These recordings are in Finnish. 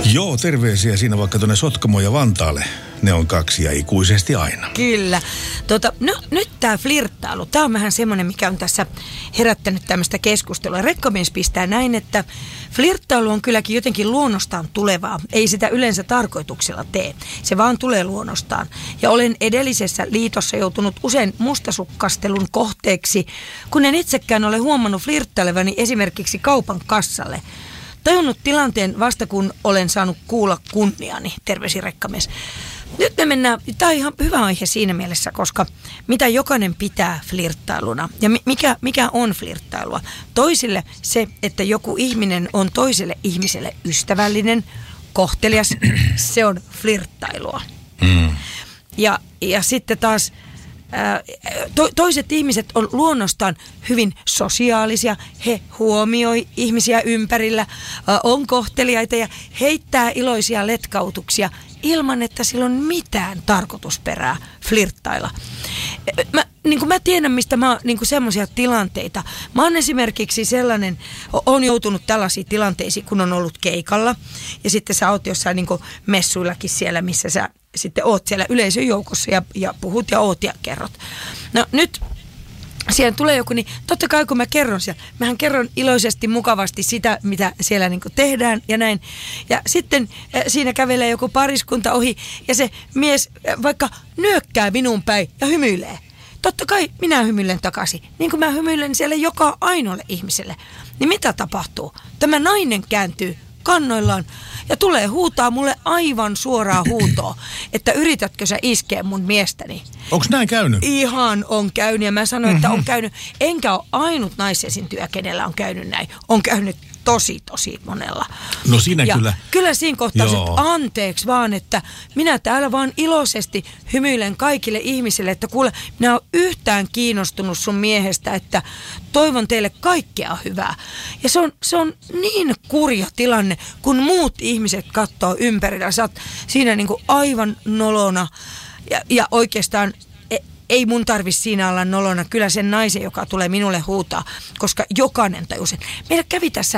Joo, terveisiä siinä vaikka tuonne Sotkamoon ja Vantaalle. Ne on kaksi ja ikuisesti aina. Kyllä. No nyt tää flirttailu, tää on vähän semmoinen, mikä on tässä herättänyt tämmöistä keskustelua. Rekkamies pistää näin, että flirttailu on kylläkin jotenkin luonnostaan tulevaa. Ei sitä yleensä tarkoituksella tee. Se vaan tulee luonnostaan. Ja olen edellisessä liitossa joutunut usein mustasukkastelun kohteeksi, kun en itsekään ole huomannut flirttailevani esimerkiksi kaupan kassalle. Tajunnut tilanteen vasta kun olen saanut kuulla kunniani, terveisi rekkamies. Nyt me mennään, tämä on ihan hyvä aihe siinä mielessä, koska mitä jokainen pitää flirttailuna ja mikä on flirttailua. Toisille se, että joku ihminen on toiselle ihmiselle ystävällinen, kohtelias, se on flirttailua. Ja sitten taas toiset ihmiset on luonnostaan hyvin sosiaalisia, he huomioi ihmisiä ympärillä, on kohteliaita ja heittää iloisia letkautuksia ilman, että sillä on mitään tarkoitusperää flirttailla. Mä tiedän, mistä mä oon semmoisia tilanteita. Mä oon esimerkiksi sellainen, on joutunut tällaisiin tilanteisiin, kun on ollut keikalla ja sitten sä oot jossain messuillakin siellä, missä sä sitten oot siellä yleisön joukossa ja puhut ja oot ja kerrot. No nyt siellä tulee joku, niin totta kai kun mä kerron siellä, mähän kerron iloisesti, mukavasti sitä, mitä siellä tehdään ja näin. Ja sitten siinä kävelee joku pariskunta ohi ja se mies vaikka nyökkää minun päin ja hymyilee. Totta kai minä hymyilen takaisin, niin kuin mä hymyilen siellä joka ainoalle ihmiselle. Niin mitä tapahtuu? Tämä nainen kääntyy kannoillaan ja tulee huutaa mulle aivan suoraa huutoa, että yritätkö sä iskeä mun miestäni. Onko näin käynyt? Ihan on käynyt ja mä sanoin, että on käynyt. Enkä ole ainut naisesiintyjä, kenellä on käynyt näin. On käynyt tosi monella. No siinä ja kyllä. Kyllä siinä kohtaa, että anteeksi vaan, että minä täällä vaan iloisesti hymyilen kaikille ihmisille, että kuule, minä olen yhtään kiinnostunut sun miehestä, että toivon teille kaikkea hyvää. Ja se on niin kurja tilanne, kun muut ihmiset katsoo ympärillä. Sä oot siinä aivan nolona ja oikeastaan ei mun tarvitse siinä olla nolona. Kyllä sen naisen, joka tulee minulle huutaa, koska jokainen tajusi. Meillä kävi tässä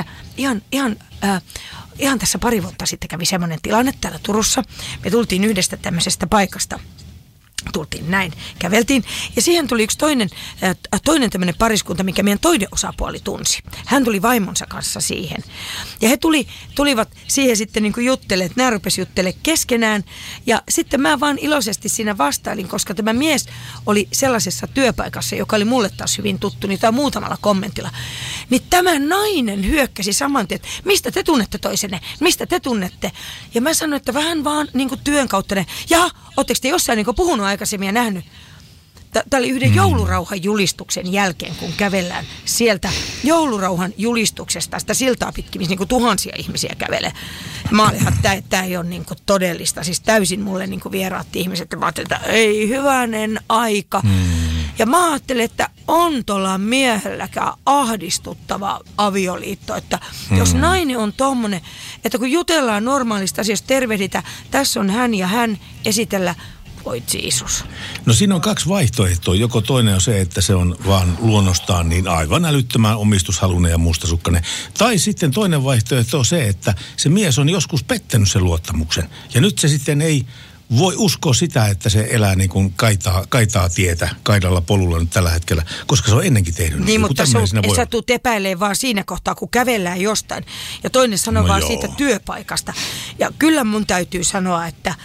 ihan tässä pari vuotta sitten kävi semmoinen tilanne täällä Turussa. Me tultiin yhdestä tämmöisestä paikasta. Tultiin näin, käveltiin ja siihen tuli yksi toinen tämmöinen pariskunta, mikä meidän toinen osapuoli tunsi. Hän tuli vaimonsa kanssa siihen ja he tulivat siihen sitten juttelemaan, nämä rupesi juttelemaan keskenään ja sitten mä vaan iloisesti siinä vastailin, koska tämä mies oli sellaisessa työpaikassa, joka oli mulle taas hyvin tuttu, niin tämä muutamalla kommentilla. Niin tämä nainen hyökkäsi saman tien, että mistä te tunnette toisenne, mistä te tunnette? Ja mä sanoin, että vähän vaan työn kautta ne, ja ootteko te jossain puhunut aikaisemmin ja nähnyt? Tämä oli yhden joulurauhan julistuksen jälkeen, kun kävellään sieltä joulurauhan julistuksesta, sitä siltaa pitkin, missä tuhansia ihmisiä kävelee. Mä olin, että tämä ei ole todellista, siis täysin mulle vieraat ihmiset. Ja mä ajattelin, että ei hyvänen aika. Ja mä ajattelin, että on tuolla miehelläkään ahdistuttava avioliitto, että jos nainen on tommonen, että kun jutellaan normaalista asioista, tervehditä, tässä on hän ja hän esitellä, voi Jeesus. No siinä on kaksi vaihtoehtoa. Joko toinen on se, että se on vaan luonnostaan niin aivan älyttömän omistushalunen ja mustasukkainen. Tai sitten toinen vaihtoehto on se, että se mies on joskus pettänyt sen luottamuksen. Ja nyt se sitten ei voi uskoa sitä, että se elää niin kuin kaitaa tietä, kaidalla polulla nyt tällä hetkellä, koska se on ennenkin tehnyt. Niin, mutta sä tuut epäilemään vaan siinä kohtaa, kun kävellään jostain. Ja toinen sanoo vaan siitä työpaikasta. Ja kyllä mun täytyy sanoa,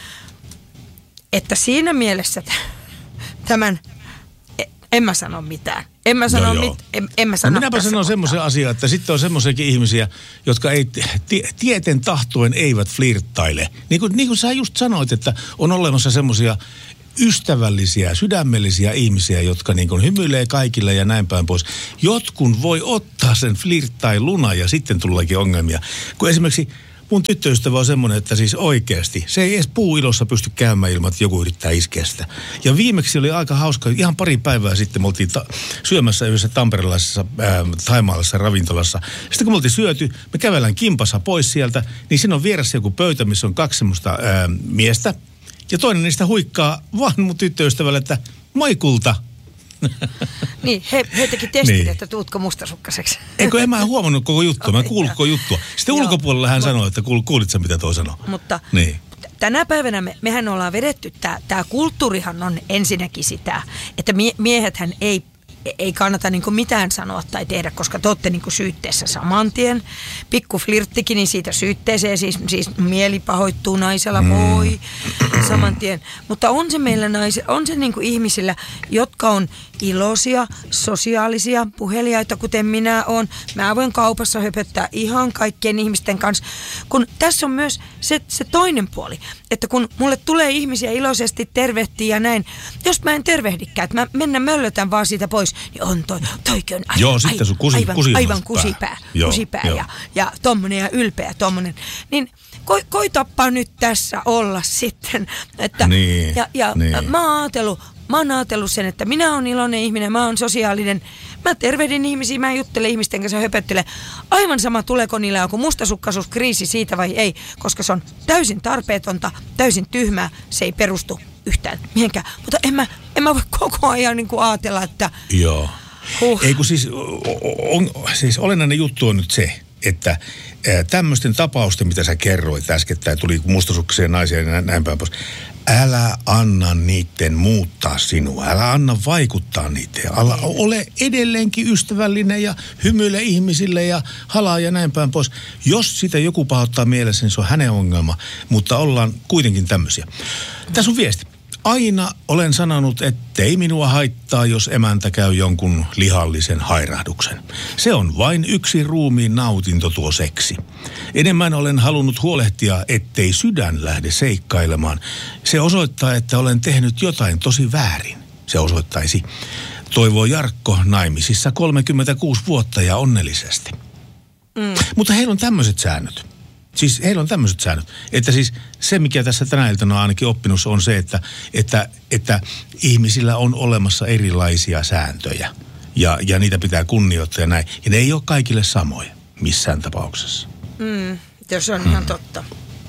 että siinä mielessä tämän, en mä sano mitään. En mä sano mitään. Minäpä sanon semmoisen asian, että sitten on semmoisiakin ihmisiä, jotka ei tieten tahtoen eivät flirttaile. Niin kuin sä just sanoit, että on olemassa semmoisia ystävällisiä, sydämellisiä ihmisiä, jotka hymyilee kaikille ja näin päin pois. Jotkun voi ottaa sen flirttailuna ja sitten tuleekin ongelmia. Kun esimerkiksi mun tyttöystävä on semmoinen, että siis oikeasti se ei edes puuilossa pysty käymään ilman, että joku yrittää iskeä sitä. Ja viimeksi oli aika hauska, ihan pari päivää sitten me oltiin syömässä yhdessä tamperelaisessa thaimaalaisessa ravintolassa. Sitten kun me oltiin syöty, me kävellään kimpassa pois sieltä, niin siinä on vieressä joku pöytä, missä on kaksi semmoista miestä. Ja toinen niistä huikkaa vaan mun tyttöystävälle, että moi kulta. Niin, he teki testin, Niin. että tuutko mustasukkaseksi. Eikö, en mä huomannut koko juttua, mä en kuullut koko juttua. Sitten Joo. ulkopuolella hän sanoi, että kuulit sä mitä toi sanoi. Mutta Niin. tänä päivänä mehän ollaan vedetty, tämä kulttuurihan on ensinnäkin sitä, että miehethän ei kannata niinku mitään sanoa tai tehdä, koska te olette niinku syytteessä saman tien. Pikku flirttikin, niin siitä syytteeseen siis mieli pahoittuu naisella, voi saman tien. Mutta on se meillä on se niinku ihmisillä, jotka on iloisia, sosiaalisia, puheliaita, kuten minä olen. Mä voin kaupassa höpöttää ihan kaikkien ihmisten kanssa. Kun tässä on myös se toinen puoli, että kun mulle tulee ihmisiä iloisesti tervehtiä ja näin, jos mä en tervehdikään, että mä mennä möllötän vaan siitä pois, niin on toikin on aivan kusipää ja tommonen ja ylpeä tommonen. Niin koitappa nyt tässä olla sitten, että niin. Mä oon ajatellut sen, että minä oon iloinen ihminen, mä oon sosiaalinen. Mä tervehdin ihmisiä, mä juttelen ihmisten kanssa, höpöttelen. Aivan sama, tuleeko niillä joku mustasukkaisuuskriisi siitä vai ei, koska se on täysin tarpeetonta, täysin tyhmää, se ei perustu yhtään mihinkään. Mutta en mä voi koko ajan niin kuin ajatella, että... Joo. Ei kun siis olennainen juttu on nyt se, että tämmöisten tapausten, mitä sä kerroit äskettäin, tuli mustasukkaisia naisia ja näin päin pois. Älä anna niiden muuttaa sinua. Älä anna vaikuttaa niiden. Ole edelleenkin ystävällinen ja hymyile ihmisille ja halaa ja näin päin pois. Jos sitä joku pahoittaa mielessä, niin se on hänen ongelma. Mutta ollaan kuitenkin tämmöisiä. Tässä on viesti. Aina olen sanonut, ettei minua haittaa, jos emäntä käy jonkun lihallisen hairahduksen. Se on vain yksi ruumiin nautinto tuo seksi. Enemmän olen halunnut huolehtia, ettei sydän lähde seikkailemaan. Se osoittaa, että olen tehnyt jotain tosi väärin. Se osoittaisi. Toivoo Jarkko, naimisissa 36 vuotta ja onnellisesti. Mutta heillä on tämmöiset säännöt. Siis heillä on tämmöiset säännöt, että siis se, mikä tässä tänä iltana on ainakin oppinut, on se, että ihmisillä on olemassa erilaisia sääntöjä ja niitä pitää kunnioittaa ja näin. Ja ne ei ole kaikille samoja missään tapauksessa. Se on ihan totta.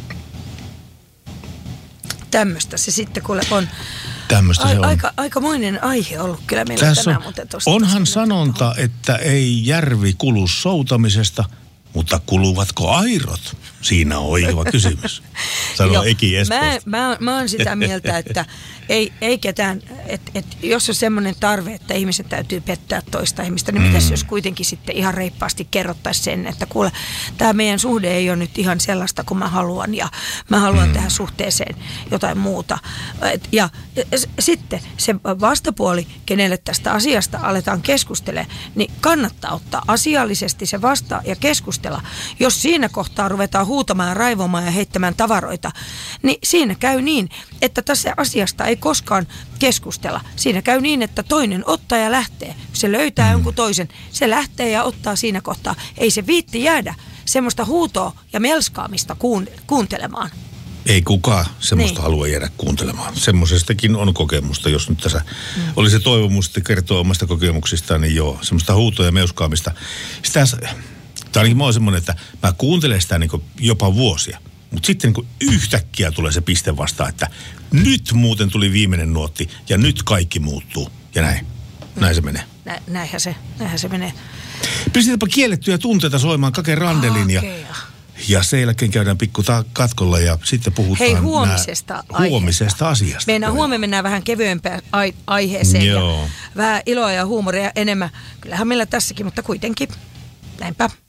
Tämmöistä se sitten kuule on. Tämmöistä se on. Aikamoinen aihe ollut kyllä meillä tässä tänään. Mutta onhan sanonta, että ei järvi kulu soutamisesta, mutta kuluvatko airot? Siinä on oiva kysymys. Sanoo Eki Espoosta. Mä oon sitä mieltä, että ei ketään, että jos on semmoinen tarve, että ihmiset täytyy pettää toista ihmistä, niin mitäs jos kuitenkin sitten ihan reippaasti kerrottaisiin sen, että kuule, tämä meidän suhde ei ole nyt ihan sellaista kuin mä haluan ja mä haluan tähän suhteeseen jotain muuta. Ja sitten se vastapuoli, kenelle tästä asiasta aletaan keskustelemaan, niin kannattaa ottaa asiallisesti se vastaan ja keskustella. Jos siinä kohtaa ruvetaan huutamaan ja raivomaan ja heittämään tavaroita, niin siinä käy niin, että tässä asiasta ei koskaan keskustella. Siinä käy niin, että toinen ottaa ja lähtee. Se löytää jonkun toisen. Se lähtee ja ottaa siinä kohtaa. Ei se viitti jäädä semmoista huutoa ja melskaamista kuuntelemaan. Ei kukaan semmoista halua jäädä kuuntelemaan. Semmoisestakin on kokemusta, jos nyt tässä oli se toivomus, että kertoo omasta kokemuksistaan, niin joo, semmoista huutoa ja meuskaamista. Tämä ainakin mä oon semmoinen, että mä kuuntelen sitä niin kuin jopa vuosia. Mutta sitten niin kuin yhtäkkiä tulee se piste vastaan, että nyt muuten tuli viimeinen nuotti ja nyt kaikki muuttuu. Ja näin. Näin se menee. Näinhän se menee. Pistetäänpä kiellettyjä tunteita soimaan Kake Randelin ja sen jälkeen käydään pikku katkolla ja sitten puhutaan huomisesta asiasta. Huomenna mennään vähän kevyempään aiheeseen. Joo. Ja vähän iloa ja huumoria enemmän. Kyllähän meillä tässäkin, mutta kuitenkin näinpä.